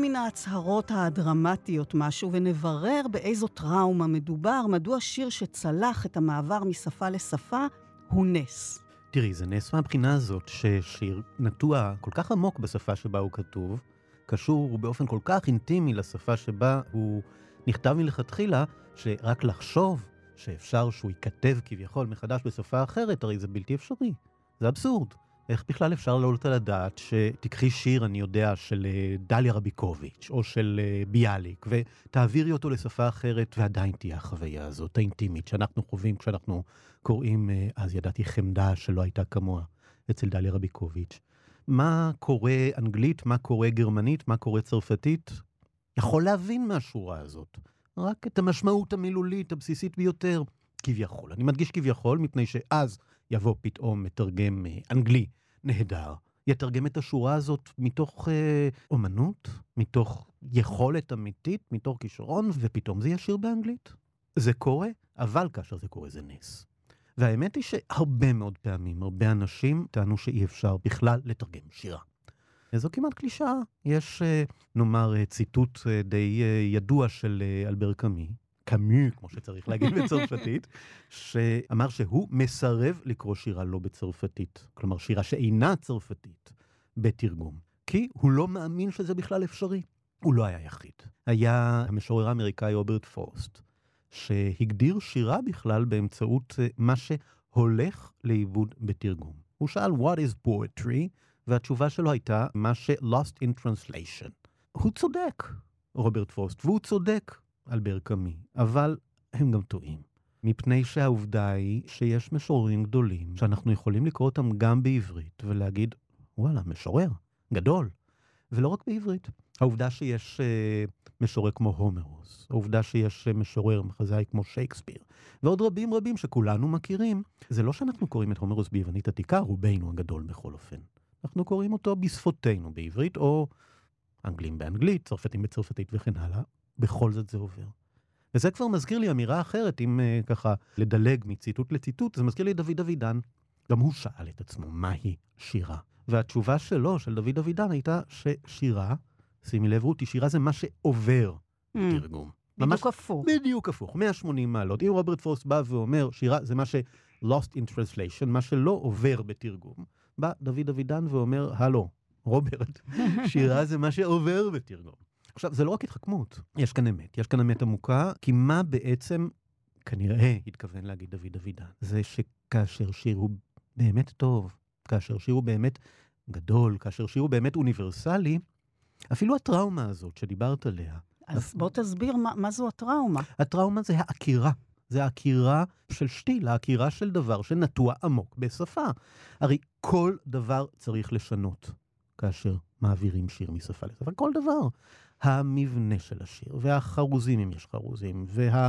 מן ההצהרות הדרמטיות משהו ונברר באיזו טראומה מדובר, מדוע שיר שצלח את המעבר משפה לשפה הוא נס. תראי, זה נס מהבחינה הזאת ששיר נטוע כל כך עמוק בשפה שבה הוא כתוב, קשור באופן כל כך אינטימי לשפה שבה הוא נכתב מלכתחילה, שרק לחשוב שאפשר שהוא ייכתב כביכול מחדש בשפה אחרת, הרי זה בלתי אפשרי. זה אבסורד. איך בכלל אפשר לעלות על הדעת שתקחי שיר, אני יודע, של דליה רביקוביץ' או של ביאליק, ותעבירי אותו לשפה אחרת, ועדיין תהיה החוויה הזאת, האינטימית, שאנחנו חווים כשאנחנו קוראים, אז ידעתי חמדה שלא הייתה כמוה, אצל דליה רביקוביץ'. מה קורה אנגלית, מה קורה גרמנית, מה קורה צרפתית? יכול להבין מהשורה הזאת. רק את המשמעות המילולית הבסיסית ביותר. כביכול. אני מדגיש כביכול, מפני שאז יבוא פתאום מתרגם אנגלי נהדר. יתרגם את השורה הזאת מתוך אומנות, מתוך יכולת אמיתית, מתוך כישרון, ופתאום זה ישיר באנגלית. זה קורה, אבל כאשר זה קורה זה נס. והאמת היא שהרבה מאוד פעמים, הרבה אנשים טענו שאי אפשר בכלל לתרגם שירה. זו כמעט קלישאה. יש, נאמר, ציטוט די ידוע של אלבר קאמי, קאמי, כמו שצריך להגיד בצרפתית, שאמר שהוא מסרב לקרוא שירה לא בצרפתית. כלומר, שירה שאינה צרפתית בתרגום. כי הוא לא מאמין שזה בכלל אפשרי. הוא לא היה יחיד. היה המשורר האמריקאי רוברט פרוסט, שהגדיר שירה בכלל באמצעות מה שהולך לאיבוד בתרגום. הוא שאל, what is poetry? והתשובה שלו הייתה, מה ש-lost in translation. הוא צודק, רוברט פרוסט, והוא צודק, אלבר קאמי, אבל הם גם טועים. מפני שהעובדה היא שיש משוררים גדולים, שאנחנו יכולים לקרוא אותם גם בעברית, ולהגיד, וואלה, משורר, גדול. ולא רק בעברית. העובדה שיש משורר כמו הומרוס, העובדה שיש משורר מחזאי כמו שייקספיר, ועוד רבים רבים שכולנו מכירים, זה לא שאנחנו קוראים את הומרוס ביוונית עתיקה, רובנו הגדול בכל אופן. אנחנו קוראים אותו בשפותינו בעברית, או אנגלים באנגלית, צרפתים בצרפתית וכן הלאה. בכל זאת זה עובר. וזה כבר מזכיר לי אמירה אחרת, אם ככה לדלג מציטוט לציטוט, זה מזכיר לי דוד אבידן. גם הוא שאל את עצמו, מהי שירה? והתשובה שלו, של דוד אבידן, הייתה ששירה, שימי לב רותי, שירה זה מה שעובר בתרגום. בדיוק הפוך. בדיוק הפוך, 180 מעלות. אם רוברט פרוסט בא ואומר, שירה זה מה ש-lost in translation, מה שלא עובר בתרגום. בא דוד אבידן ואומר, הלו, רוברט, שירה זה מה שעובר בתרגום. עכשיו, זה לא רק התחכמות, יש כאן אמת, יש כאן אמת עמוקה, כי מה בעצם, כנראה, התכוון להגיד דוד אבידן, זה שכאשר שיר הוא באמת טוב, כאשר שיר הוא באמת גדול, כאשר שיר הוא באמת אוניברסלי, אפילו הטראומה הזאת שדיברת עליה. אז בוא תסביר מה זו הטראומה. הטראומה זה העקירה. זה העקירה של שתיל, העקירה של דבר שנטוע עמוק בשפה. הרי כל דבר צריך לשנות כאשר מעבירים שיר משפה לשפה. כל דבר. המבנה של השיר, והחרוזים אם יש חרוזים,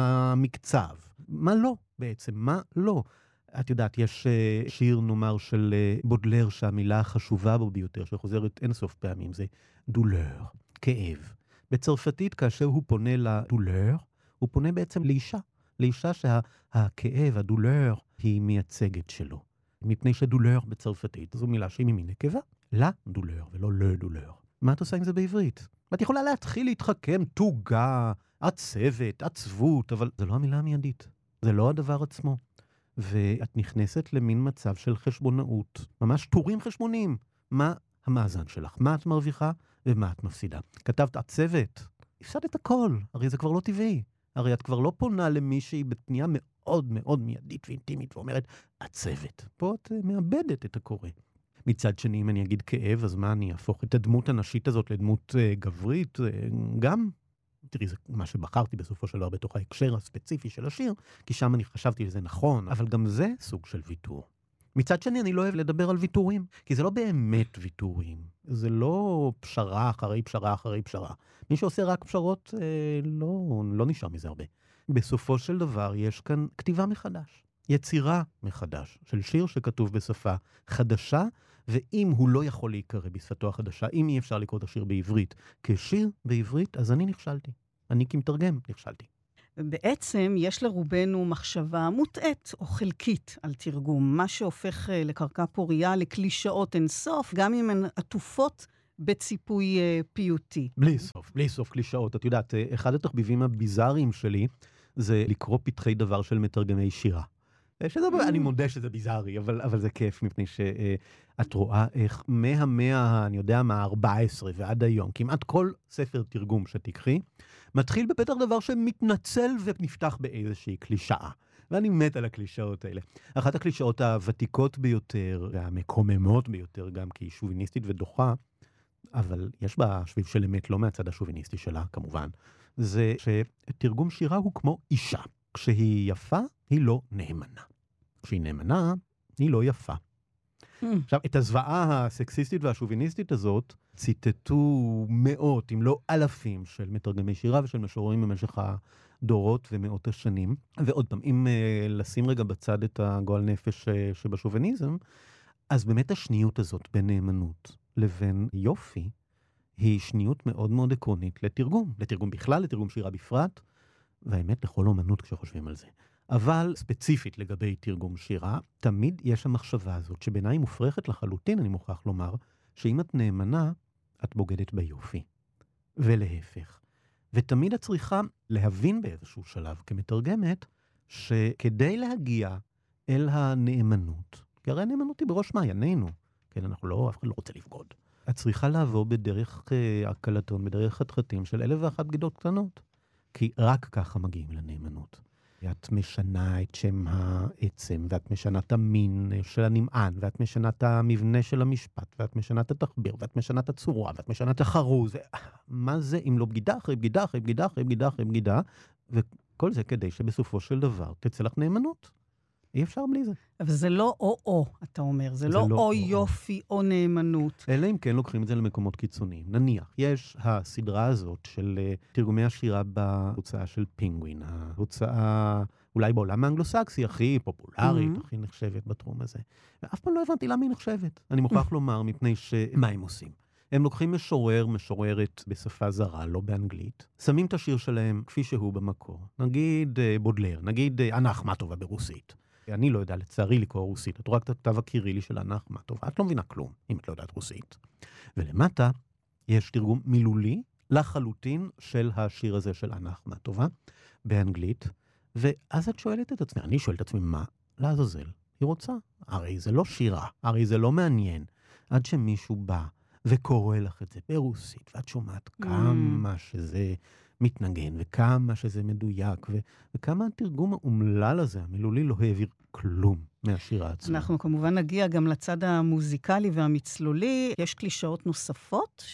והמקצב. מה לא בעצם? מה לא? את יודעת, יש שיר נאמר של בודלר שהמילה החשובה בו ביותר, שחוזרת אינסוף פעמים, זה דולר, כאב. בצרפתית כאשר הוא פונה לדולר, הוא פונה בעצם לאישה. לאישה שהכאב, הדולר, היא מייצגת שלו. מפני שדולר בצרפתית, זו מילה שהיא ממין נקבה. לה דולר ולא לדולר. מה את עושה עם זה בעברית? ואת יכולה להתחיל להתחכם, תוגה, עצבת, עצבות, אבל זה לא המילה המיידית. זה לא הדבר עצמו. ואת נכנסת למין מצב של חשבונאות. ממש טורים חשבוניים. מה המאזן שלך? מה את מרוויחה ומה את מפסידה? כתבת עצבת, הפסדת הכל. הרי זה כבר לא טבעי. הרי את כבר לא פונה למישהי בפנייה מאוד מאוד מיידית ואינטימית ואומרת, עצבת. פה את מאבדת את הקורא. מצד שני, אם אני אגיד כאב, אז מה אני אהפוך את הדמות הנשית הזאת לדמות גברית? גם, תראי, זה מה שבחרתי בסופו של דבר בתוך ההקשר הספציפי של השיר, כי שם אני חשבתי שזה נכון, אבל גם זה סוג של ויתור. מצד שני, אני לא אוהב לדבר על ויתורים, כי זה לא באמת ויתורים. זה לא פשרה אחרי פשרה אחרי פשרה. מי שעושה רק פשרות, לא נשאר מזה הרבה. בסופו של דבר, יש כאן כתיבה מחדש. יצירה מחדש של שיר שכתוב בשפה חדשה, ואם הוא לא יכול להיקרא בשפתו החדשה, אם אי אפשר לקרוא את השיר בעברית כשיר בעברית, אז אני נכשלתי. אני כמתרגם נכשלתי. בעצם יש לרובנו מחשבה מוטעת או חלקית על תרגום, מה שהופך לקרקע פוריה, לקלישאות אינסוף, גם אם הן עטופות בציפוי פיוטי. בלי סוף קלישאות. את יודעת, אחד התחביבים הביזאריים שלי זה לקרוא פתחי דבר של מתרגמי שירה. אני מודה שזה ביזארי, אבל זה כיף, מפני שאת רואה איך מהמאה, אני יודע מה, 14 ועד היום, כמעט כל ספר תרגום שתקחי, מתחיל בפתח דבר שמתנצל ונפתח באיזושהי קלישאה. ואני מת על הקלישאות האלה. אחת הקלישאות הוותיקות ביותר, והמקוממות ביותר, גם כי היא שוביניסטית ודוחה, אבל יש בה שביב של אמת לא מהצד השוביניסטי שלה, כמובן, זה שתרגום שירה הוא כמו אישה. כשהיא יפה, היא לא נאמנה. כשהיא נאמנה, היא לא יפה. עכשיו, את הזוועה הסקסיסטית והשוביניסטית הזאת, ציטטו מאות, אם לא אלפים, של מתרגמי שירה ושל משוררים במשך הדורות ומאות השנים. ועוד פעם, אם לשים רגע בצד את הגועל נפש שבשוביניזם, אז באמת השניות הזאת בין נאמנות לבין יופי, היא שניות מאוד מאוד עקרונית לתרגום. לתרגום בכלל, לתרגום שירה בפרט, והאמת לכל אומנות כשחושבים על זה. אבל ספציפית לגבי תרגום שירה, תמיד יש המחשבה הזאת, שבעיניי מופרכת לחלוטין, אני מוכרח לומר, שאם את נאמנה, את בוגדת ביופי. ולהפך. ותמיד את צריכה להבין באיזשהו שלב כמתרגמת, שכדי להגיע אל הנאמנות, כי הרי הנאמנות היא בראש מעיינינו, כן, אף אחד לא רוצה לבגוד. את צריכה לעבור בדרך הקלטון, בדרך חתחתים של 1,001 בגידות קטנות. כי רק ככה מגיעים לנאמנות. את משנה את שם העצם, ואת משנה את המין של הנמען, ואת משנה את המבנה של המשפט, ואת משנה את התחביר, ואת משנה את הצורה, ואת משנה את החרוז. מה זה אם לא בגידה אחרי בגידה אחרי בגידה אחרי בגידה אחרי בגידה, וכל זה כדי שבסופו של דבר תצא לך נאמנות. אי אפשר בלי זה. אבל זה לא או-או, אתה אומר. זה לא או יופי או נאמנות. אלא אם כן לוקחים את זה למקומות קיצוניים. נניח, יש הסדרה הזאת של תרגומי השירה בהוצאה של פינגווין, ההוצאה אולי בעולם האנגלוסקסי הכי פופולרית, הכי נחשבת בתחום הזה. ואף פעם לא הבנתי למה היא נחשבת. אני מוכרח לומר, מפני שמה הם עושים? הם לוקחים משורר, משוררת בשפה זרה, לא באנגלית, שמים את השיר שלהם כפי שהוא במקור. נגיד בודלר, נגיד אנה אחמטובה ברוסית. אני לא יודע לצערי לקרוא רוסית, את רואה את הכתב הקירילי של אנה אחמטובה, את לא מבינה כלום, אם את לא יודעת רוסית. ולמטה יש תרגום מילולי לחלוטין של השיר הזה של אנה אחמטובה, באנגלית, ואז את שואלת את עצמי, אני שואלת את עצמי, מה לעזאזל היא רוצה? הרי זה לא שירה, הרי זה לא מעניין, עד שמישהו בא וקורא לך את זה ברוסית, ואת שומעת כמה שזה מתנגן, וכמה שזה מדויק, וכמה התרגום האומלל הזה, המילולי, לא העביר כלום מהשירה עצמה. אנחנו כמובן נגיע גם לצד המוזיקלי והמצלולי. יש קלישאות נוספות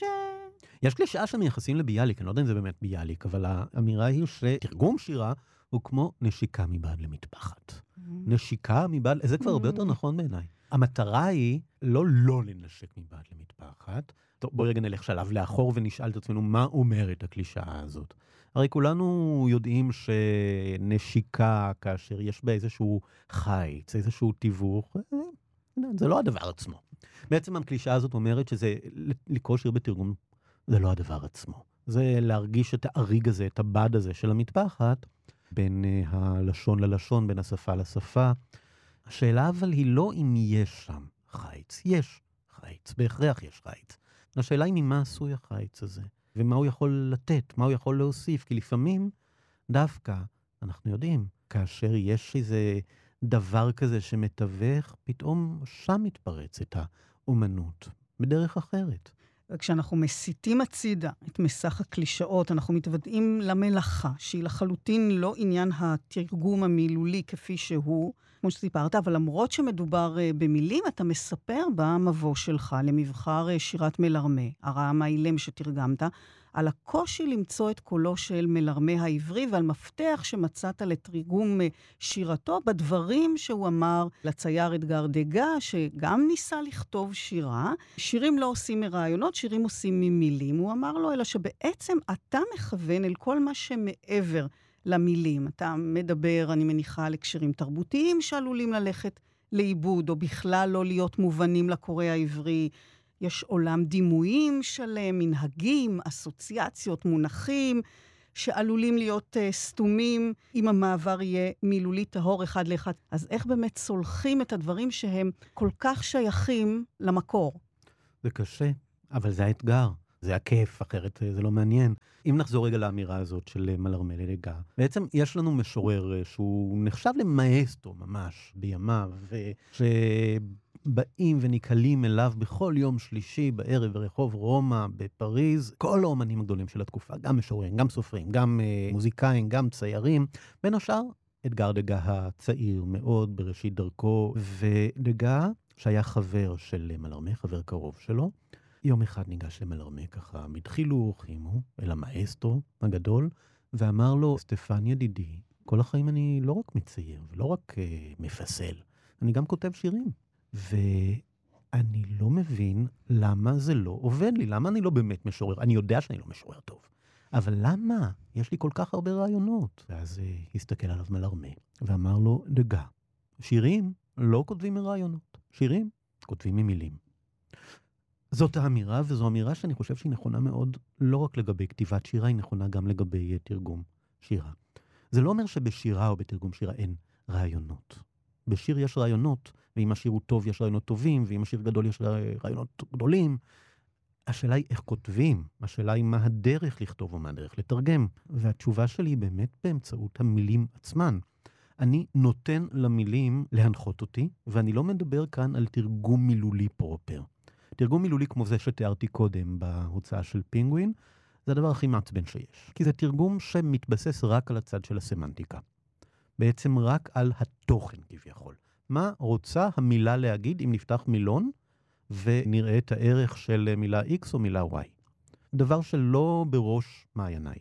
יש קלישאה שמייחסים לביאליק, אני לא יודע אם זה באמת ביאליק, אבל האמירה היא שתרגום שירה הוא כמו נשיקה מבעד למטפחת. נשיקה מבעד, זה כבר הרבה יותר נכון בעיניי. המטרה היא לא לנשק מבעד למטפחת. טוב, בואי רגע נלך שלב לאחור ונשאל את עצמנו מה אומרת הקלישאה הזאת. הרי כולנו יודעים שנשיקה, כאשר יש בה איזשהו חיץ, איזשהו תיווך, זה לא הדבר עצמו. בעצם הקלישאה הזאת אומרת שזה לקרוא שיר בתרגום, זה לא הדבר עצמו. זה להרגיש את האריג הזה, את הבד הזה של המטפחת, בין הלשון ללשון, בין השפה לשפה. השאלה אבל היא לא אם יש שם חיץ. יש חיץ, בהכרח יש חיץ. השאלה היא ממה עשוי החיץ הזה, ומה הוא יכול לתת, מה הוא יכול להוסיף, כי לפעמים דווקא, אנחנו יודעים, כאשר יש איזה דבר כזה שמתווך, פתאום שם מתפרצת האומנות, בדרך אחרת. וכשאנחנו מסיתים הצידה את מסך הקלישאות, אנחנו מתוודעים למלאכה, שהיא לחלוטין לא עניין התרגום המילולי כפי שהוא, כמו שסיפרת, אבל למרות שמדובר במילים, אתה מספר במבוא שלך למבחר שירת מלרמה, הרעם האילם שתרגמת, על הקושי למצוא את קולו של מלרמה העברי, ועל מפתח שמצאת לתרגום שירתו בדברים שהוא אמר לצייר אדגר דגה, שגם ניסה לכתוב שירה. שירים לא עושים מרעיונות, שירים עושים ממילים, הוא אמר לו, אלא שבעצם אתה מכוון אל כל מה שמעבר למילים. אתה מדבר, אני מניחה, על הקשרים תרבותיים שעלולים ללכת לאיבוד, או בכלל לא להיות מובנים לקורא העברי. יש עולם דימויים שלם, מנהגים, אסוציאציות, מונחים, שעלולים להיות סתומים, אם המעבר יהיה מילולי טהור אחד לאחד. אז איך באמת סולחים את הדברים שהם כל כך שייכים למקור? זה קשה. אבל זה האתגר, זה הכיף, אחרת זה לא מעניין. אם נחזור רגע לאמירה הזאת של מלרמה לדגה, בעצם יש לנו משורר שהוא נחשב למאסטרו ממש בימיו, שבאים וניקלים אליו בכל יום שלישי בערב ברחוב רומא בפריז, כל האומנים הגדולים של התקופה, גם משוררים, גם סופרים, גם מוזיקאים, גם ציירים, בין השאר אדגר דגה הצעיר מאוד בראשית דרכו, ודגה שהיה חבר של מלרמה, חבר קרוב שלו, יום אחד ניגש למלרמה ככה, מתחילו חימו אל המאסטרו הגדול, ואמר לו, סטפן ידידי, כל החיים אני לא רק מצייר, ולא רק מפסל, אני גם כותב שירים. ואני לא מבין למה זה לא עובד לי, למה אני לא באמת משורר, אני יודע שאני לא משורר טוב, אבל למה? יש לי כל כך הרבה רעיונות. ואז הסתכל עליו מלרמה, ואמר לו, דגה, שירים לא כותבים מרעיונות, שירים כותבים ממילים. זאת האמירה, וזו אמירה שאני חושב שהיא נכונה מאוד, לא רק לגבי כתיבת שירה, היא נכונה גם לגבי תרגום שירה. זה לא אומר שבשירה או בתרגום שירה אין רעיונות. בשיר יש רעיונות, ואם השיר הוא טוב יש רעיונות טובים, ואם השיר גדול יש רעיונות גדולים. השאלה היא איך כותבים, השאלה היא מה הדרך לכתוב ומה הדרך לתרגם. והתשובה שלי היא באמת באמצעות המילים עצמן. אני נותן למילים להנחות אותי, ואני לא מדבר כאן על תרגום מילולי פרופר. תרגום מילולי כמו זה שתיארתי קודם בהוצאה של פינגווין, זה הדבר הכי מעצבן שיש. כי זה תרגום שמתבסס רק על הצד של הסמנטיקה. בעצם רק על התוכן כביכול. מה רוצה המילה להגיד אם נפתח מילון, ונראה את הערך של מילה X או מילה Y. דבר שלא בראש מעייניי.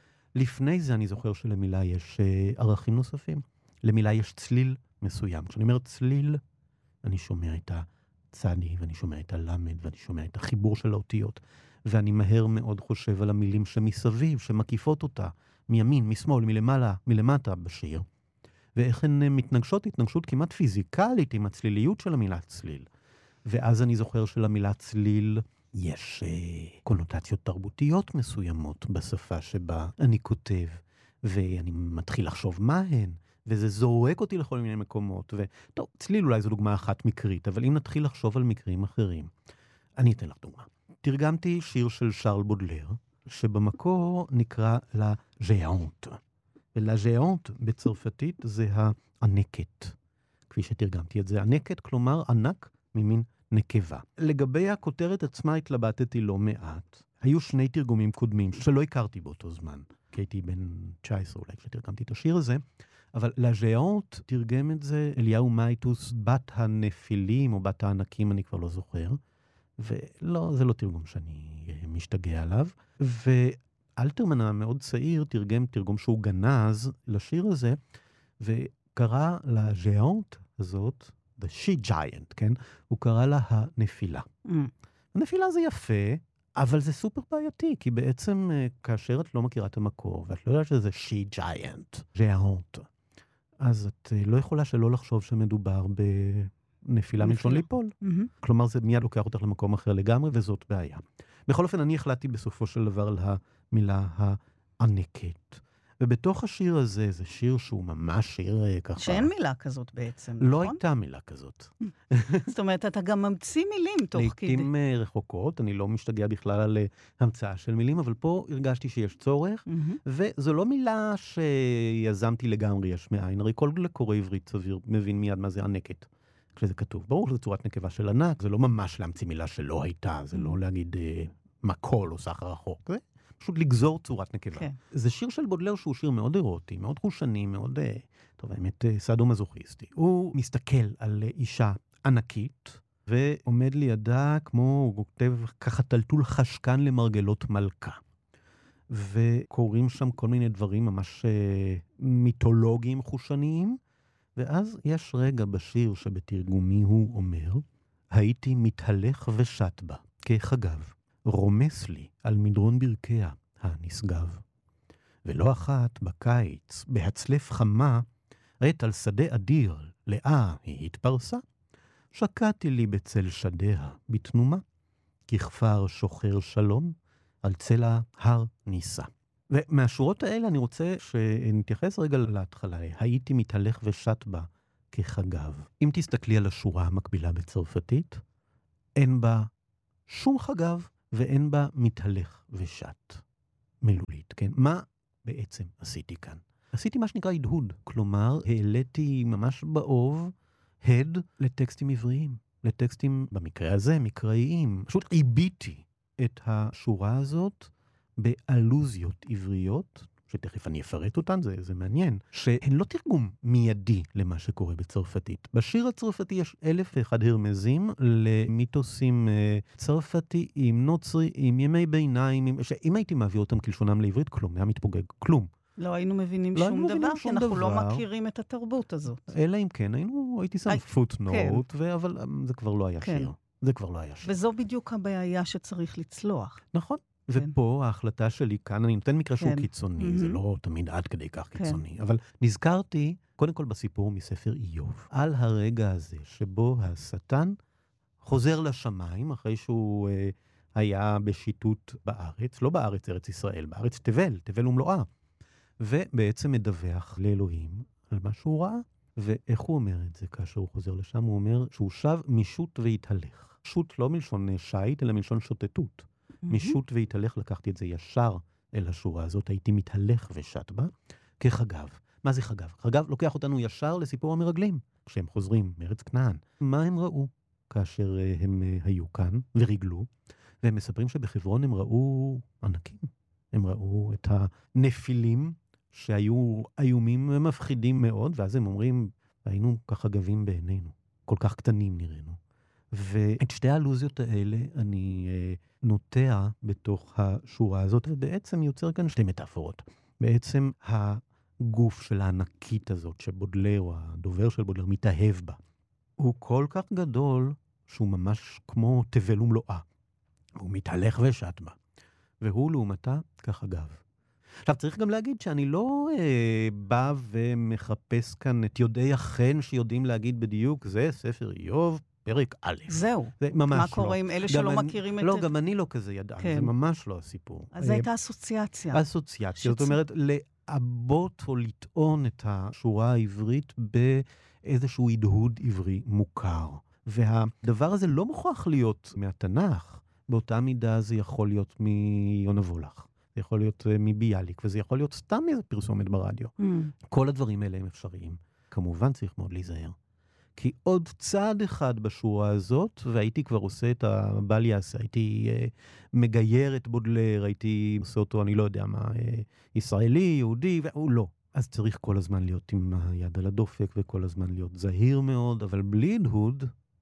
לפני זה אני זוכר שלמילה יש ערכים נוספים. למילה יש צליל מסוים. כשאני אומר צליל, אני שומע את הצדי, ואני שומע את הלמד, ואני שומע את החיבור של האותיות, ואני מהר מאוד חושב על המילים שמסביב, שמקיפות אותה, מימין, משמאל, מלמעלה, מלמטה בשיר, ואיך הן מתנגשות התנגשות כמעט פיזיקלית עם הצליליות של המילה צליל. ואז אני זוכר שלמילה צליל יש קונוטציות תרבותיות מסוימות בשפה שבה אני כותב, ואני מתחיל לחשוב מה הן, וזה זורק אותי לכל מיני מקומות. וטוב, צליל אולי זו דוגמה אחת מקרית, אבל אם נתחיל לחשוב על מקרים אחרים, אני אתן לך דוגמה. תרגמתי שיר של שרל בודלר, שבמקור נקרא לה ז'אונט. ולה ז'אונט בצרפתית זה הענקת. כפי שתרגמתי את זה, ענקת, כלומר ענק ממין נקבה. לגבי הכותרת עצמה התלבטתי לא מעט. היו שני תרגומים קודמים שלא הכרתי באותו זמן, כי הייתי בן 19 אולי כשתרגמתי את השיר הזה, אבל לג'אונט תרגם את זה אליהו מייטוס, בת הנפילים או בת הענקים, אני כבר לא זוכר, ולא, זה לא תרגום שאני משתגע עליו, ואלתרמן המאוד צעיר תרגם תרגום שהוא גנז לשיר הזה, וקרא לג'אונט הזאת, The She Giant, כן? הוא קרא לה הנפילה. הנפילה זה יפה, אבל זה סופר בעייתי, כי בעצם כאשר את לא מכירה את המקור, ואת לא יודעת שזה She Giant, Giant, אז את לא יכולה שלא לחשוב שמדובר בנפילה מלשון ליפול. כלומר, זה מיד לוקח אותך למקום אחר לגמרי, וזאת בעיה. בכל אופן, אני החלטתי בסופו של דבר על המילה הענקת. ובתוך השיר הזה, זה שיר שהוא ממש שיר ככה. שאין מילה כזאת בעצם, לא נכון? הייתה מילה כזאת. זאת אומרת, אתה גם ממציא מילים תוך כדי. לעתים רחוקות, אני לא משתגע בכלל על המצאה של מילים, אבל פה הרגשתי שיש צורך, וזו לא מילה שיזמתי לגמרי יש מאין, הרי כל קורא עברית סביר מבין מיד מה זה ענקת, כשזה כתוב. ברור שזו צורת נקבה של ענק, זה לא ממש להמציא מילה שלא הייתה, זה לא להגיד מקול או סחר רחוק, זה פשוט לגזור צורת נקבה. כן. זה שיר של בודלר שהוא שיר מאוד אירוטי, מאוד חושני, מאוד, טוב, האמת, סאדו-מזוכיסטי. הוא מסתכל על אישה ענקית, ועומד לידה כמו, הוא כותב ככה טלטול חשקן למרגלות מלכה. וקוראים שם כל מיני דברים ממש מיתולוגיים חושניים, ואז יש רגע בשיר שבתרגומי הוא אומר, הייתי מתהלך ושט בה, כחגב. רומס לי על מדרון ברכיה הנשגב. ולא אחת בקיץ, בהצלף חמה, ראת על שדה אדיר, לאה היא התפרסה. שקעתי לי בצל שדיה, בתנומה, ככפר שוחר שלום, על צל ההר ניסה. ומהשורות האלה אני רוצה שנתייחס רגע להתחלה. הייתי מתהלך ושט בה כחגב. אם תסתכלי על השורה המקבילה בצרפתית, אין בה שום חגב, ואין בה מתהלך ושט מילולית, כן? מה בעצם עשיתי כאן? עשיתי מה שנקרא הדהוד, כלומר, העליתי ממש באוב הד לטקסטים עבריים, לטקסטים, במקרה הזה, מקראיים. פשוט עיביתי את השורה הזאת באלוזיות עבריות, שתכף אני אפרט אותן, זה מעניין, שהן לא תרגום מיידי למה שקורה בצרפתית. בשיר הצרפתי יש 1,001 הרמזים למיתוסים צרפתיים, נוצריים, ימי ביניים, שאם הייתי מעביר אותם כלשונם לעברית, כלום, היה מתפוגג, כלום. לא היינו מבינים שום דבר, כי אנחנו לא מכירים את התרבות הזאת. אלא אם כן, הייתי שם פוטנוט, אבל זה כבר לא היה שיר. זה כבר לא היה שיר. וזו בדיוק הבעיה שצריך לצלוח. נכון. ופה ההחלטה שלי כאן, אני נותן מקרה שהוא קיצוני, זה לא תמיד עד כדי כך קיצוני, אבל נזכרתי, קודם כל בסיפור מספר איוב, על הרגע הזה שבו השטן חוזר לשמיים, אחרי שהוא היה בשיטוט בארץ, לא בארץ ארץ ישראל, בארץ תבל ומלואה, ובעצם מדווח לאלוהים על מה שהוא ראה. ואיך הוא אומר את זה כאשר הוא חוזר לשם? הוא אומר שהוא שב משוט והתהלך. שוט לא מלשון שייט, אלא מלשון שוטטות. משוט והתהלך, לקחתי את זה ישר אל השורה הזאת, הייתי מתהלך ושט בה, כחגב. מה זה חגב? חגב לוקח אותנו ישר לסיפור המרגלים, כשהם חוזרים מארץ כנען. מה הם ראו כאשר הם היו כאן ורגלו? והם מספרים שבחברון הם ראו ענקים. הם ראו את הנפילים שהיו איומים ומפחידים מאוד, ואז הם אומרים, היינו כחגבים בעינינו, כל כך קטנים נראינו. ואת שתי האלוזיות האלה אני נוטע בתוך השורה הזאת, ובעצם יוצר כאן שתי מטאפורות. בעצם הגוף של הענקית הזאת, שבודלר, או הדובר של בודלר, מתאהב בה, הוא כל כך גדול, שהוא ממש כמו תבל ומלואה. הוא מתהלך ושט בה. והוא לעומתה כחגב. עכשיו, צריך גם להגיד שאני לא בא ומחפש כאן את יודעי החן שיודעים להגיד בדיוק, זה ספר איוב, פרק א'. זהו. זה ממש מה קורה עם אלה שלא מכירים את... לא, גם אני לא כזה ידען, זה ממש לא הסיפור. אז זו הייתה אסוציאציה. אסוציאציה, זאת אומרת, לעבות או לטעון את השורה העברית באיזשהו הדהוד עברי מוכר. והדבר הזה לא מוכרח להיות מהתנ"ך, באותה מידה זה יכול להיות מיונה וולך. זה יכול להיות מביאליק, וזה יכול להיות סתם איזה פרסומת ברדיו. כל הדברים האלה הם אפשריים. כמובן צריך מאוד להיזהר. כי עוד צעד אחד בשורה הזאת, והייתי כבר עושה את הבליאס, הייתי מגייר את בודלר, הייתי עושה אותו, אני לא יודע מה, ישראלי, יהודי, והוא לא. אז צריך כל הזמן להיות עם היד על הדופק, וכל הזמן להיות זהיר מאוד, אבל בלי הדהוד,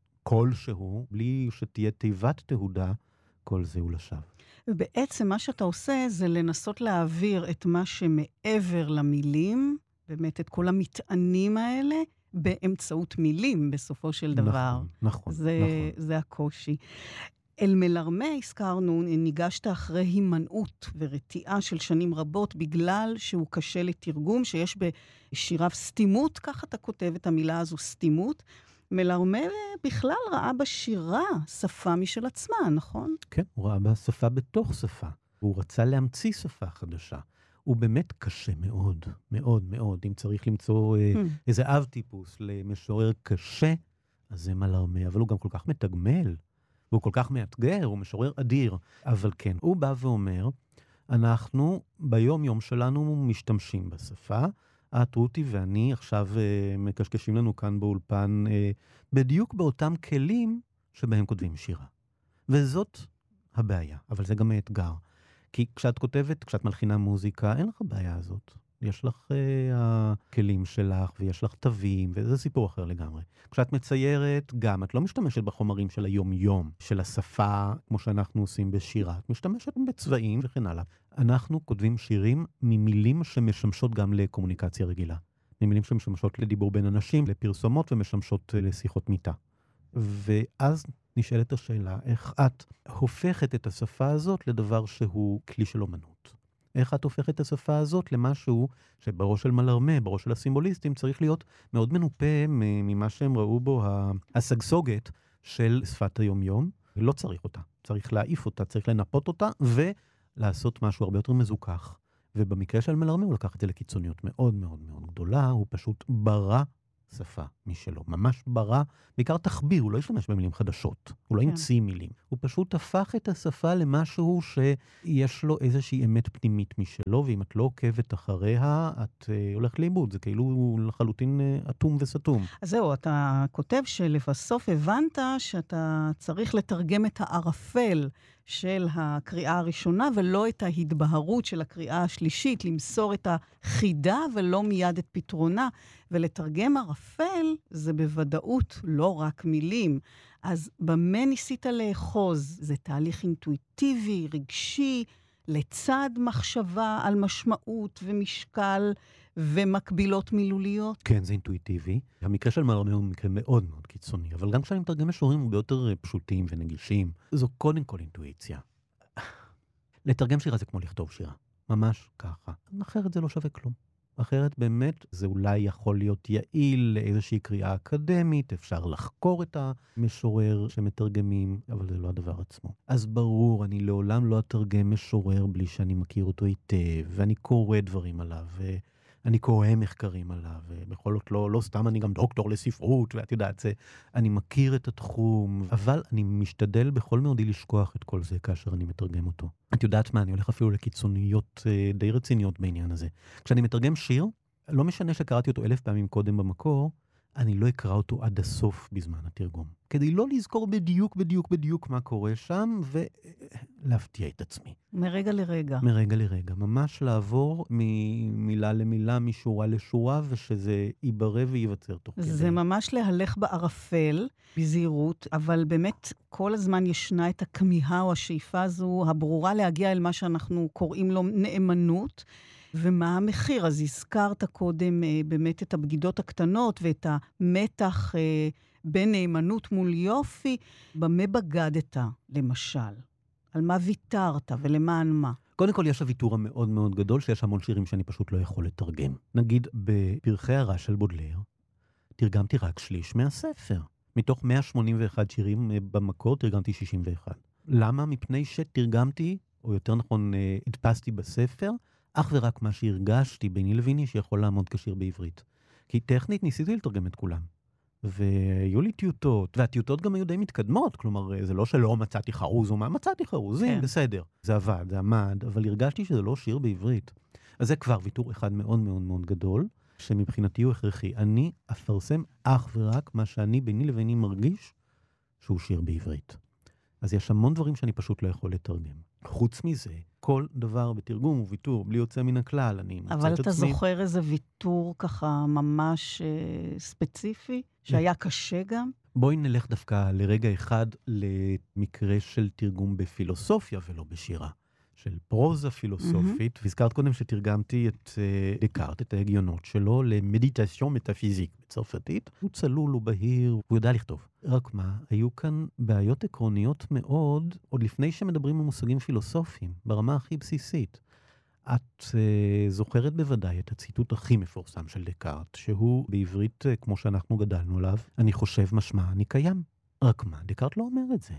כלשהו, בלי שתהיה תיבת תהודה, כל זה הוא לשווא. ובעצם מה שאתה עושה זה לנסות להעביר את מה שמעבר למילים, באמת את כל המטענים האלה, באמצעות מילים בסופו של דבר. נכון. זה הקושי. אל מלרמה הזכרנו, ניגשת אחרי הימנעות ורתיעה של שנים רבות, בגלל שהוא קשה לתרגום, שיש בשיריו סתימות, ככה אתה כותב את המילה הזו, סתימות. מלרמה בכלל ראה בשירה שפה משל עצמה, נכון? כן, הוא ראה בה שפה בתוך שפה. והוא רצה להמציא שפה חדשה. הוא באמת קשה מאוד, מאוד מאוד. אם צריך למצוא איזה אב טיפוס למשורר קשה, אז זה מלרמה. אבל הוא גם כל כך מתגמל, והוא כל כך מאתגר, הוא משורר אדיר. אבל כן, הוא בא ואומר, אנחנו ביום יום שלנו משתמשים בשפה, את, רותי ואני עכשיו מקשקשים לנו כאן באולפן בדיוק באותם כלים שבהם כותבים שירה. וזאת הבעיה, אבל זה גם האתגר. כי כשאת כותבת, כשאת מלחינה מוזיקה, אין לך הבעיה הזאת. יש לך הכלים שלך, ויש לך תווים, וזה סיפור אחר לגמרי. כשאת מציירת, גם את לא משתמשת בחומרים של היום-יום, של השפה, כמו שאנחנו עושים בשירה. את משתמשת בצבעים וכן הלאה. אנחנו כותבים שירים ממילים שמשמשות גם לקומוניקציה רגילה. ממילים שמשמשות לדיבור בין אנשים, לפרסומות ומשמשות לשיחות מיטה. ואז נשאלת השאלה, איך את הופכת את השפה הזאת לדבר שהוא כלי של אומנות? איך את הופכת את השפה הזאת למשהו שבראש של מלרמה, בראש של הסימבוליסטים, צריך להיות מאוד מנופה ממה שהם ראו בו הסגסוגת של שפת היום-יום. לא צריך אותה, צריך להעיף אותה, צריך לנפות אותה ולעשות משהו הרבה יותר מזוכח. ובמקרה של מלרמה הוא לקח את זה לקיצוניות מאוד מאוד מאוד גדולה, הוא פשוט ברא שפה משלו. ממש ברא, בעיקר תחביר, הוא לא השתמש במילים חדשות. הוא לא המציא מילים. הוא פשוט הפך את השפה למשהו שיש לו איזושהי אמת פנימית משלו, ואם את לא עוקבת אחריה, את הולכת לאיבוד. זה כאילו לחלוטין אטום וסתום. אז זהו, אתה כותב שלבסוף הבנת שאתה צריך לתרגם את הערפל של הקריאה הראשונה, ולא את ההתבהרות של הקריאה השלישית, למסור את החידה ולא מיד את פתרונה. ולתרגם ערפל זה בוודאות לא רק מילים. אז במה ניסית לאחוז? זה תהליך אינטואיטיבי, רגשי, לצד מחשבה על משמעות ומשקל ומקבילות מילוליות? כן, זה אינטואיטיבי. המקרה של מלרמר הוא מקרה מאוד מאוד קיצוני, אבל גם כשאני מתרגם משוררים הוא ביותר פשוטים ונגישים. זו קודם כל אינטואיציה. לתרגם שירה זה כמו לכתוב שירה. ממש ככה. אחרת זה לא שווה כלום. אחרת באמת זה אולי יכול להיות יעיל לאיזושהי קריאה אקדמית, אפשר לחקור את המשורר שמתרגמים, אבל זה לא הדבר עצמו. אז ברור, אני לעולם לא אתרגם משורר בלי שאני מכיר אותו היטב, ואני קורא דברים עליו, ואני קורא מחקרים עליו, ובכל זאת לא סתם אני גם דוקטור לספרות, ואת יודעת, אני מכיר את התחום, אבל אני משתדל בכל מאודי לשכוח את כל זה כאשר אני מתרגם אותו. את יודעת מה, אני הולך אפילו לקיצוניות די רציניות בעניין הזה. כשאני מתרגם שיר, לא משנה שקראתי אותו 1000 פעמים קודם במקור, אני לא אקרא אותו עד הסוף בזמן התרגום. כדי לא לזכור בדיוק מה קורה שם, ולהפתיע את עצמי. מרגע לרגע. מרגע לרגע. ממש לעבור ממילה למילה, משורה לשורה, ושזה ייברא וייווצר תוך כדי. זה ממש להלך בערפל, בזהירות, אבל באמת כל הזמן ישנה את הכמיהה או השאיפה הזו, הברורה להגיע אל מה שאנחנו קוראים לו נאמנות, ומה המחיר? אז הזכרת קודם באמת את הבגידות הקטנות ואת המתח בין נאמנות מול יופי. במה בגדת, למשל? על מה ויתרת ולמען מה? קודם כל יש הוויתור המאוד מאוד גדול, שיש המון שירים שאני פשוט לא יכול לתרגם. נגיד, בפרחי הרש של בודלר, תרגמתי רק שליש מהספר. מתוך 181 שירים במקור, תרגמתי 61. למה? מפני שתרגמתי, או יותר נכון, הדפסתי בספר, אך ורק מה שהרגשתי ביני לביני שיכול לעמוד כשיר בעברית. כי טכנית ניסיתי לתרגם את כולם. והיו לי טיוטות, והטיוטות גם היו די מתקדמות, כלומר, זה לא שלא מצאתי חרוז או מה, מצאתי חרוזים, כן. בסדר. זה עבד, זה עמד, אבל הרגשתי שזה לא שיר בעברית. אז זה כבר ויתור אחד מאוד מאוד מאוד גדול, שמבחינתי הוא הכרחי. אני אפרסם אך ורק מה שאני ביני לביני מרגיש שהוא שיר בעברית. אז יש המון דברים שאני פשוט לא יכול לתרגם. חוץ מזה, כל דבר בתרגום הוא ויתור, בלי יוצא מן הכלל, אני מוצא את עצמי. אבל אתה זוכר איזה ויתור ככה ממש ספציפי, שהיה קשה גם? בואי נלך דווקא לרגע אחד למקרה של תרגום בפילוסופיה ולא בשירה. של פרוזה פילוסופית, והזכרת קודם שתרגמתי את דקארט, את ההגיונות שלו, למדיטציון מטאפיזיק בצרפתית. הוא צלול, הוא בהיר, הוא יודע לכתוב. רק מה, היו כאן בעיות עקרוניות מאוד, עוד לפני שמדברים במושגים פילוסופיים, ברמה הכי בסיסית. את זוכרת בוודאי את הציטוט הכי מפורסם של דקארט, שהוא בעברית, כמו שאנחנו גדלנו עליו, אני חושב משמע אני קיים. רק מה, דקארט לא אומר את זה.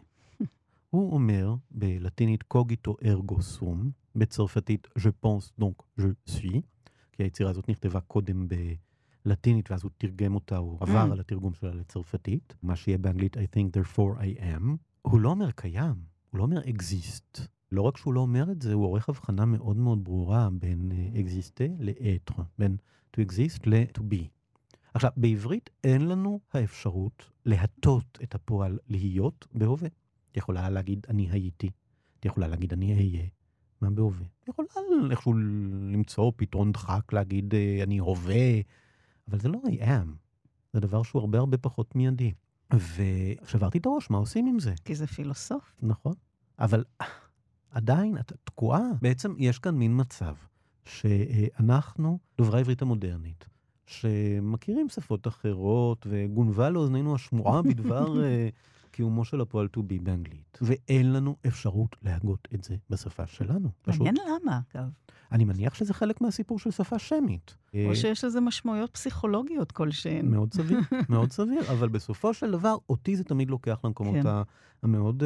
הוא אומר בלטינית קוגיטו ארגו סום, בצרפתית je pense donc je suis, כי היצירה הזאת נכתבה קודם בלטינית, ואז הוא תרגם אותה, הוא עבר על התרגום שלה לצרפתית, מה שיהיה באנגלית I think therefore I am. הוא לא אומר קיים, הוא לא אומר exist. לא רק שהוא לא אומר את זה, הוא עורך הבחנה מאוד מאוד ברורה בין exister ל-être, בין to exist ל-to be. עכשיו, בעברית אין לנו האפשרות להטות את הפועל להיות בהווה. את יכולה להגיד אני הייתי, את יכולה להגיד אני אהיה, מה בהווה? את יכולה איכשהו למצוא פתרון דחק, להגיד אני הווה, אבל זה לא I am, זה דבר שהוא הרבה הרבה פחות מיידי. ושברתי את הראש, מה עושים עם זה? כי זה פילוסוף. נכון, אבל עדיין את תקועה. בעצם יש כאן מין מצב שאנחנו, דוברי העברית המודרנית, שמכירים שפות אחרות, וגונבה לאוזנינו השמועה בדבר קיומו של הפועל to be באנגלית. ואין לנו אפשרות להגות את זה בשפה שלנו. מעניין למה, אגב. אני מניח שזה חלק מהסיפור של שפה שמית. או שיש לזה משמעויות פסיכולוגיות כלשהן. מאוד סביר, מאוד סביר. אבל בסופו של דבר, אותי זה תמיד לוקח למקומות המאוד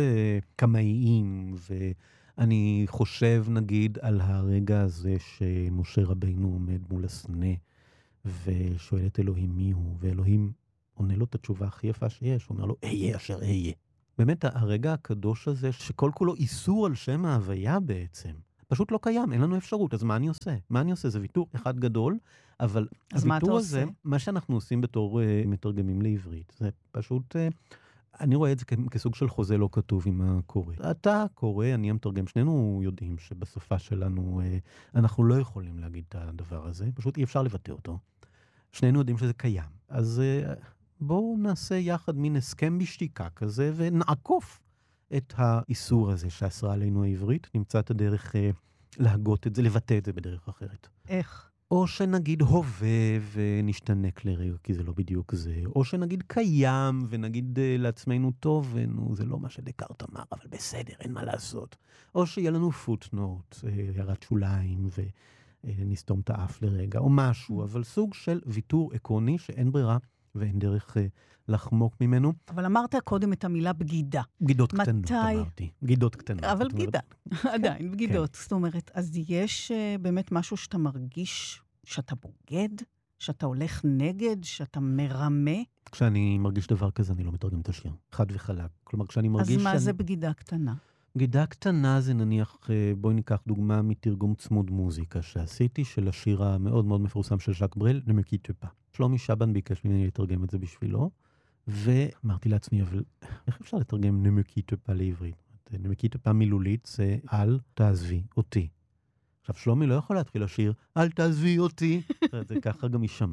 קמאיים, ואני חושב, נגיד, על הרגע הזה שמשה רבינו עומד מול הסנה, ושואל את אלוהים מי הוא, ואלוהים עונה לו את התשובה הכי יפה שיש, הוא אומר לו, אהיה אשר אהיה. באמת, הרגע הקדוש הזה, שכל כולו איסור על שם ההוויה בעצם, פשוט לא קיים, אין לנו אפשרות, אז מה אני עושה? מה אני עושה? זה ויתור אחד גדול, אבל הוויתור הזה, מה שאנחנו עושים בתור מתרגמים לעברית, זה פשוט, אני רואה את זה כסוג של חוזה לא כתוב עם הקורא. אתה קורא, אני המתרגם, שנינו יודעים שבשפה שלנו אנחנו לא יכולים להגיד את הדבר הזה, פשוט אי אפשר לבטא אותו. שנינו יודעים שזה קיים. אז בואו נעשה יחד מין הסכם בשתיקה כזה, ונעקוף את האיסור הזה שאסרה עלינו העברית, נמצא את הדרך להגות את זה, לבטא את זה בדרך אחרת. איך? או שנגיד הווה ונשתנק לרגע, כי זה לא בדיוק זה, או שנגיד קיים ונגיד לעצמנו טוב, זה לא מה שדקארט אמר, אבל בסדר, אין מה לעשות. או שיהיה לנו פוטנוט, הערת שוליים, ונסתום את האף לרגע, או משהו, אבל סוג של ויתור עקרוני שאין ברירה ואין דרך לחמוק ממנו. אבל אמרת קודם את המילה בגידה. בגידות קטנות, אמרתי. בגידות קטנות. אבל בגידה, עדיין, בגידות. זאת אומרת, אז יש באמת משהו שאתה מרגיש שאתה בוגד, שאתה הולך נגד, שאתה מרמה? כשאני מרגיש דבר כזה, אני לא מתרגם את השיר. חד וחלק. כלומר, כשאני מרגיש אז מה זה בגידה קטנה? בגידה קטנה זה נניח, בואי ניקח דוגמה מתרגום צמוד מוזיקה שעשיתי, של השיר המאוד מאוד מפורסם של ז'אק ברל, Ne me quitte pas. שלומי שבן ביקש ממני לתרגם את זה בשבילו, ואמרתי לעצמי, אבל איך אפשר לתרגם Ne me quitte pas לעברית? Ne me quitte pas מילולית זה אל תעזבי אותי. עכשיו, שלומי לא יכול להתחיל לשיר, אל תעזבי אותי. זה ככה גם יישמע.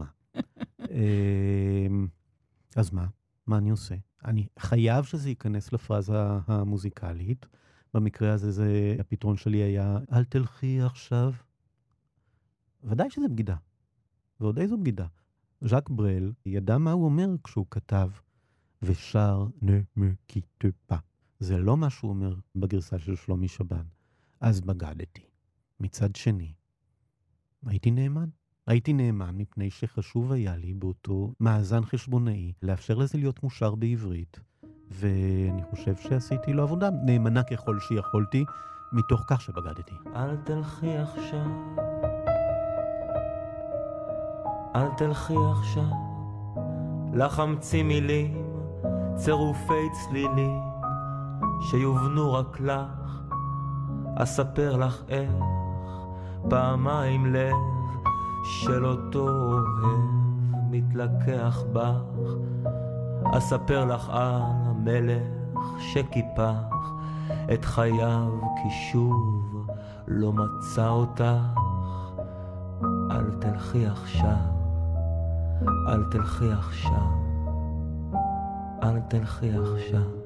אז מה? מה אני עושה? אני חייב שזה ייכנס לפרזה המוזיקלית. במקרה הזה הפתרון שלי היה, אל תלכי עכשיו. ודאי שזה בגידה. ועוד איזו בגידה. ז'אק ברל ידע מה הוא אומר כשהוא כתב, ושר Ne me quitte pas. זה לא מה שהוא אומר בגרסה של שלומי שבן. אז בגדתי. מצד שני, הייתי נאמן. הייתי נאמן מפני שחשוב היה לי באותו מאזן חשבונאי לאפשר לזה להיות מושר בעברית, ואני חושב שעשיתי לו עבודה נאמנה ככל שיכולתי, מתוך כך שבגדתי. אל תלכי עכשיו, אל תלכי עכשיו, לחמצי מילים, צירופי צלילים, שיובנו רק לך, אספר לך איך, פעמיים לב, של אותו אוהב מתלקח בך, אספר לך על המלך שקיפח את חייו כי שוב לא מצא אותך. אל תלכי עכשיו, אל תלכי עכשיו, אל תלכי עכשיו.